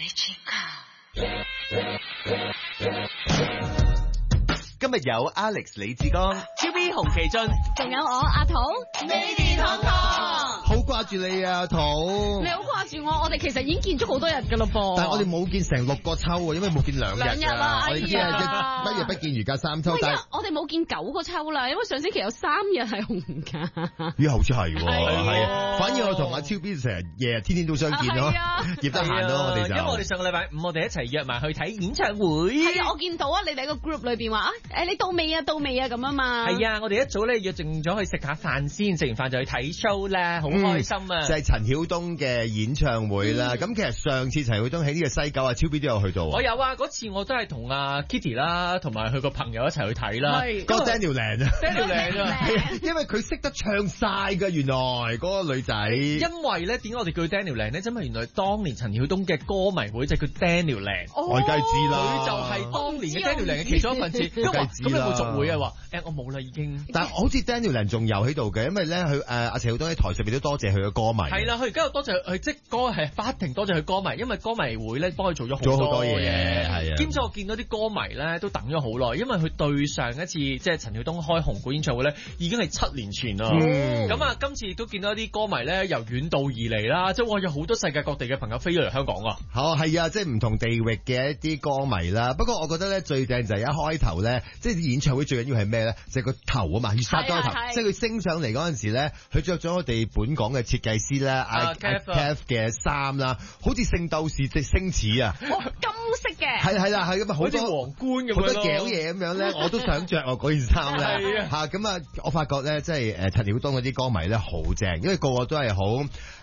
今日有 Alex 李志剛、 超 B 洪其俊， 仲有我阿桃， 你哋堂堂。 好掛住你啊，桃。 你好掛住我哋其實已經見咗好多日㗎咯噃。 但係我哋冇見成6個秋喎，因為冇見2日。 2日啦， 我哋只係乜嘢不見如隔三秋。但係我哋冇見9個秋啦，因為上星期有3日係紅假。 咦，好似係喎，係啊。 反而我同阿超 B 成日夜天天都相見咯，葉得閒咯，我哋就。 因為我哋上個禮拜5我哋一齊約埋去睇演唱會。 係啊，我見到啊，你哋喺個 group 裏邊話你到未啊咁啊嘛。 係啊，我哋一早咧約定咗去食下飯先，食完飯就去睇 show 啦，好開心啊！ 就係陳曉東嘅演唱會啦。咁其實上次陳曉東喺呢個西九啊，超 B 都有去到。 我有啊，嗰次我都係同阿 Kitty 啦，同埋佢個朋友一齊去睇啦。 係。 嗰個 Daniel Land 啊 ，Daniel Land 啊， 因為佢識得唱晒㗎，原來嗰個女仔。 因為咧，點解我哋叫 Daniel Land 咧？因為原來當年陳曉東嘅歌迷會就叫 Daniel Land。 我梗係知啦， 佢就係當年嘅 Daniel Land 嘅其中一份子。咁你有冇續會啊？話我冇啦已經。 但係好似 Daniel Land 仲有喺度嘅，因為咧佢阿陳曉東喺台上面都多謝佢嘅歌迷。 係啦，佢而家又多謝佢即歌係不停多謝佢歌迷，因為歌迷會咧幫佢做咗好多嘢。係啊。兼且我見到啲歌迷咧都等咗好耐，因為佢對上一次即係陳曉東開紅館演唱會咧已經係7年前啦。咁啊，今次亦都見到啲歌迷咧由遠道而嚟啦，即係哇有好多世界各地嘅朋友飛咗嚟香港啊！ 係啊，即係唔同地域嘅一啲歌迷啦。不過我覺得咧最正就係一開頭咧，即係演唱會最緊要係咩咧？就係個頭啊嘛，要殺咗個頭。即係佢升上嚟嗰陣時咧，佢着咗我哋本港嘅設計師咧阿 Kev 嘅衫啦，好似聖鬥士的星矢啊！ 金色嘅。 係啦，係咁啊，好多皇冠咁樣， 好多頸嘢咁樣咧，我都想着嗰件衫咧。咁啊，我發覺咧，即係陳曉東嗰啲歌迷咧好正，因為個個都係好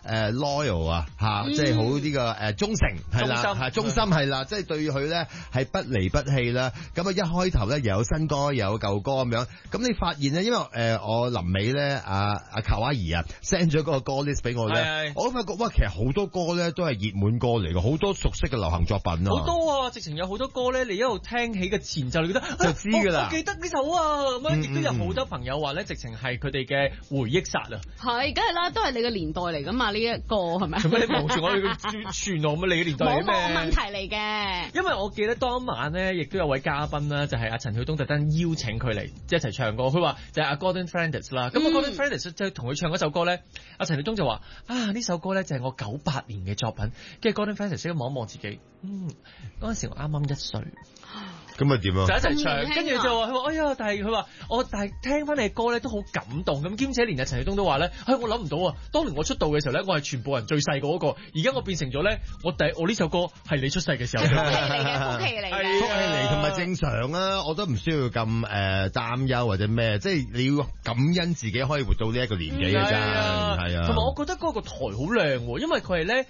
loyal 啊，即係好呢個忠誠係啦，忠心係啦，即係對佢咧係不離不棄啦。咁啊，一開頭咧又有新歌又有舊歌咁樣。咁你發現咧，因為我臨尾咧阿卡哇伊啊 send 咗嗰個歌 list 俾我咧，我都發覺哇，其實好多歌咧都係熱門歌嚟嘅，好多熟悉嘅流行作品啊。 好多啊，直情有好多歌咧，你一路聽起嘅前奏，你覺得就知㗎啦。 我記得呢首啊，咁樣亦都有好多朋友話咧，直情係佢哋嘅回憶殺啊。 係，梗係啦，都係你嘅年代嚟㗎嘛，呢一個係咪？ 做咩你望住我哋傳我乜你嘅年代嚟咩？ 冇問題嚟嘅。 因為我記得當晚咧，亦都有位嘉賓啦，就係阿陳曉東特登邀請佢嚟一齊唱歌。佢話就係阿 Gordon Fernandes 啦。咁阿 Gordon Fernandes 就同佢唱嗰首歌咧，阿陳曉東就話呢首歌咧就係我98年嘅作品。跟住 Gordon Fernandes 望一望自己，嗰陣時我啱啱1歲。 咁啊點啊？ 就一齊唱，跟住就話佢話哎呀，但係聽翻你嘅歌咧都好感動咁，兼且連阿陳曉東都話咧，我諗唔到啊！當年我出道嘅時候咧，我係全部人最細個嗰個，而家我變成咗咧，我呢首歌係你出世嘅時候。 福氣嚟嘅，福氣嚟嘅。 福氣嚟同埋正常啊！我都唔需要咁擔憂或者咩，即係你要感恩自己可以活到呢一個年紀嘅啫。係啊。同埋我覺得嗰個台好靚喎，因為佢係咧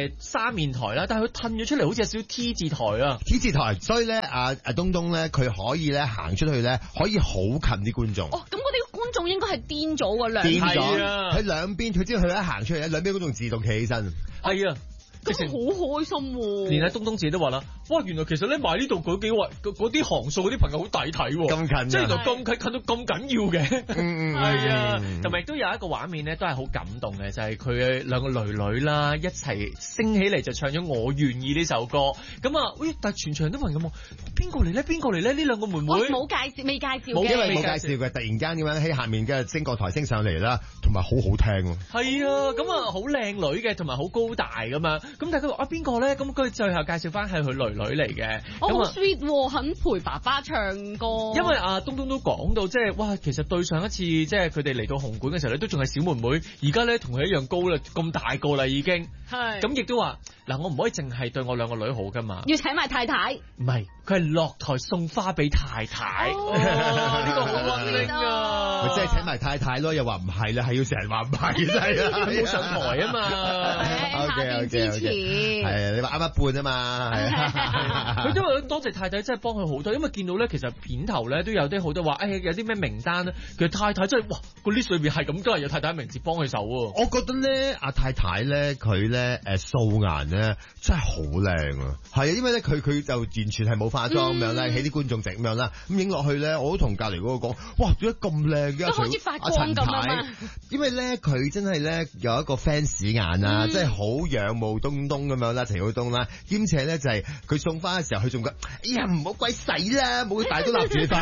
3面台啦，但係佢褪咗出嚟好似有少少 T 字台啊。T 字台，所以咧阿東東咧，佢可以咧行出去咧，可以好近啲觀眾。 咁嗰啲觀眾應該係癲咗喎，兩邊。癲咗，喺兩邊，佢知道佢一行出嚟咧，兩邊觀眾自動企起身。 係啊。 咁好開心喎！ 連阿東東自己都話啦，哇！原來其實咧買呢度嗰幾位嗰啲行數嗰啲朋友好抵睇喎， 咁近， 即係原來咁近到咁緊要嘅，係啊，同埋亦都有一個畫面咧，都係好感動嘅，就係佢兩個女女啦一齊升起嚟就唱咗《我願意》呢首歌，咁啊，但係全場都問咁，邊個嚟咧？邊個嚟咧？呢兩個妹妹冇介紹，未介紹嘅， 因為冇介紹嘅，突然間咁樣喺下面嘅升降台升上嚟啦，同埋好好聽喎。 係啊，咁啊好靚女嘅，同埋好高大噶嘛。咁但係佢話邊個咧？咁佢最後介紹翻係佢女女嚟嘅。 好 sweet 喎，肯陪爸爸唱歌。 因為阿東東都講到，即係哇，其實對上一次即係佢哋嚟到紅館嘅時候咧，都仲係小妹妹，而家咧同佢一樣高啦，咁大個啦已經。係。咁亦都話嗱，我唔可以淨係對我兩個女好噶嘛。 要請埋太太。 唔係，佢係落台送花俾太太。呢個好溫馨啊！ 咪即係請埋太太咯，又話唔係啦，係要成日話唔係真係啊！ 冇上台啊嘛。 OK，支持。 係啊，你話啱一半啊嘛。係啊。 佢因為多謝太太真係幫佢好多，因為見到咧其實片頭咧都有啲好多話，有啲咩名單咧，其實太太真係哇個 list 裏邊係咁都係有太太名字幫佢手喎。 我覺得咧阿太太咧佢咧素顏咧真係好靚啊。係啊，因為咧佢就完全係冇化妝咁樣咧，喺啲觀眾席咁樣啦，咁影落去咧，我都同隔離嗰個講，哇點解咁靚嘅？ 都好似發光咁啊嘛。 因為咧佢真係咧有一個 fans 眼啊，即係好仰慕東東東咁樣啦，陳曉東啦，兼且咧就係佢送花嘅時候，佢仲講：哎呀，唔好鬼洗啦，冇大都立住花。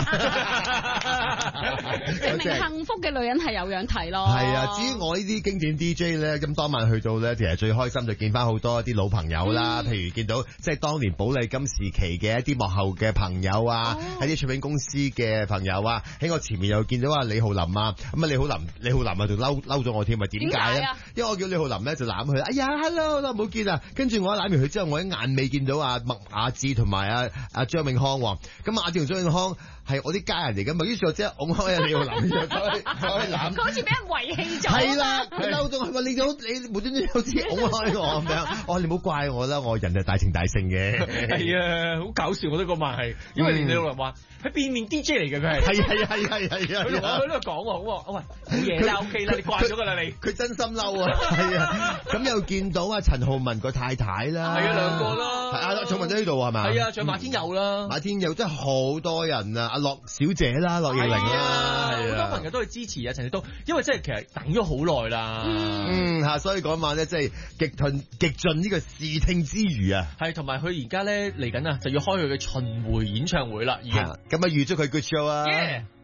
證明幸福嘅女人係有樣睇咯。 係啊，至於我呢啲經典 DJ 咧，咁當晚去到咧，其實最開心就見翻好多啲老朋友啦，譬如見到即係當年寶麗金時期嘅一啲幕後嘅朋友啊，喺啲唱片公司嘅朋友啊，喺我前面又見到啊李浩林啊，咁啊李浩林啊仲嬲咗我添啊，點解咧？因為我叫李浩林咧就攬佢，哎呀 hello 啦，唔好見啊，跟住我一攬完佢之後，我喺眼尾見到阿麥雅致同埋阿張永康，咁雅致同張永康係我啲家人嚟㗎嘛，於是我即刻拱開啊李浩林就開攬， 佢好似俾人遺棄咗。 係啦，佢嬲到話你無端端好似拱開我咁樣，你唔好怪我啦，我人就大情大性嘅。 係啊，好搞笑我都嗰晚係，因為連李浩林話係變面 DJ 嚟嘅佢係。係啊，佢喺度講喎，好喂，好嘢啦 OK 啦，你慣咗㗎啦你。 佢真心嬲啊，係啊，咁又見到啊陳浩文個太太啦， 係啊兩個啦， 係啊陳浩文喺呢度係嘛？ 係啊，仲有馬天佑啦， 馬天佑真係好多人啊，阿樂小姐啦，樂易玲啦， 好多朋友都去支持啊陳曉東，因為真係其實等咗好耐啦， 所以嗰晚咧即係極盡呢個視聽之餘啊， 係同埋佢而家咧嚟緊啊就要開佢嘅巡迴演唱會啦，已經， 咁啊預祝佢 good show 啊！ Yeah